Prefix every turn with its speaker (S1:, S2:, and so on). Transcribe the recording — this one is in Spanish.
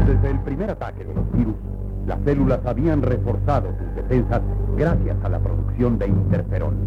S1: Desde el primer ataque de los virus, las células habían reforzado sus defensas gracias a la producción de interferón.